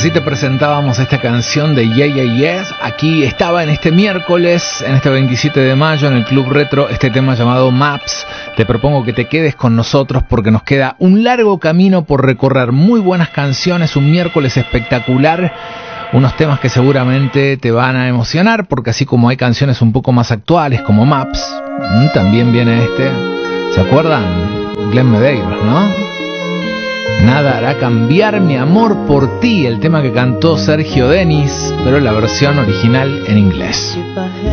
Así te presentábamos esta canción de Yeah Yeah Yes. Aquí estaba en este miércoles, en este 27 de mayo, en el Club Retro, este tema llamado Maps. Te propongo que te quedes con nosotros porque nos queda un largo camino por recorrer. Muy buenas canciones, un miércoles espectacular. Unos temas que seguramente te van a emocionar porque así como hay canciones un poco más actuales como Maps, también viene este. ¿Se acuerdan? Glenn Medeiros, ¿no? Nada hará cambiar mi amor por ti, el tema que cantó Sergio Denis, pero la versión original en inglés.